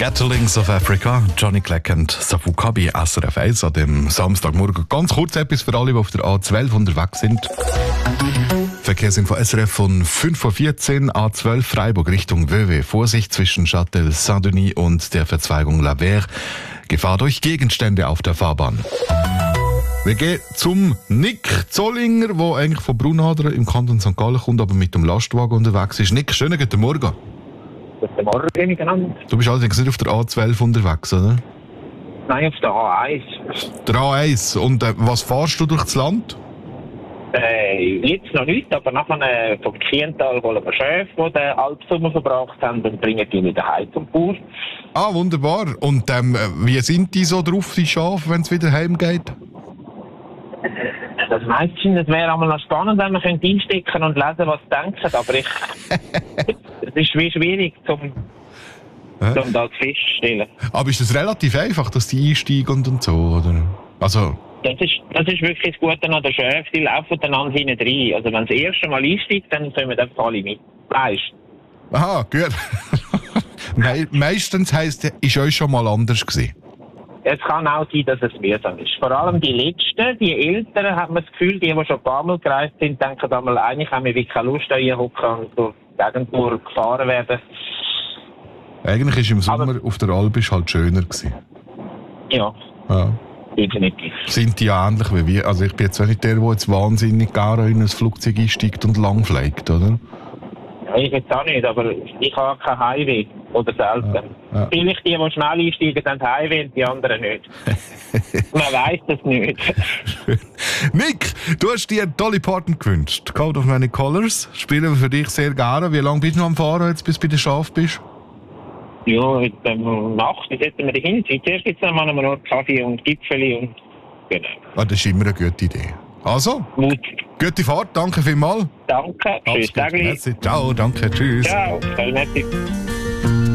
Scatterlings of Africa, Johnny Clegg und Safu Kabi, SRF 1 an dem Samstagmorgen. Ganz kurz etwas für alle, die auf der A12 unterwegs sind. Verkehrsinfo SRF von 5:14 Uhr, A12 Freiburg Richtung Vevey. Vorsicht zwischen Châtel Saint-Denis und der Verzweigung La Verre. Gefahr durch Gegenstände auf der Fahrbahn. Wir gehen zum Nick Zollinger, der eigentlich von Brunadern im Kanton St. Gallen kommt, aber mit dem Lastwagen unterwegs ist. Nick, schönen guten Morgen. Guten Morgen miteinander. Du bist allerdings nicht auf der A12 unterwegs, oder? Nein, auf der A1. Der A1. Und was fahrst du durch das Land? Jetzt noch nicht, aber nachher vom Kiental holen wir Schäfe, die den Alpsommer verbracht haben, und bringen die wieder heim zum Bauer. Ah, wunderbar. Und wie sind die so drauf, die Schafe, wenn es wieder heimgeht? Das meistens, das wäre einmal noch spannend, wenn man einstecken und lesen, was sie denken, aber es ist wie schwierig, um das feststellen. Aber ist das relativ einfach, dass die einsteigen und so, oder? Also... Das ist wirklich das Gute an den Schäfen, die laufen einander hinten rein. Also wenn das erste Mal einsteigt, dann kommen einfach alle mit. Weißt du? Aha, gut. Meistens heisst, ist euch schon mal anders gewesen. Es kann auch sein, dass es mühsam ist. Vor allem die Letzten, die Älteren, hat man das Gefühl, die schon ein paar Mal gereist sind, denken einmal, eigentlich haben wir wirklich keine Lust, da hinhocken und durch die Gegend gefahren werden. Eigentlich ist im Sommer auf der Alp halt schöner gewesen. Ja. Definitiv. Sind die ja ähnlich wie wir? Also ich bin jetzt auch nicht der jetzt wahnsinnig gerne in ein Flugzeug einsteigt und lang fliegt, oder? Ja, ich jetzt auch nicht, aber ich habe kein Heimweh. Oder selten. Ja. Vielleicht die schnell einsteigen, haben Heimweh und die anderen nicht. Man weiss das nicht. Nick, du hast dir einen Dolly Parton gewünscht. Code of Many Colors. Spielen wir für dich sehr gerne. Wie lange bist du noch am Fahren, jetzt, bis du bei den Schafen bist? Ja, heute Nacht, bis jetzt wir die Hinzeit. Zuerst gibt es noch mal Kaffee und Gipfeli und genau. Ah, das ist immer eine gute Idee. Also, gute Fahrt, danke vielmals. Danke, tschüss. Ciao, danke, tschüss. Ciao, merci.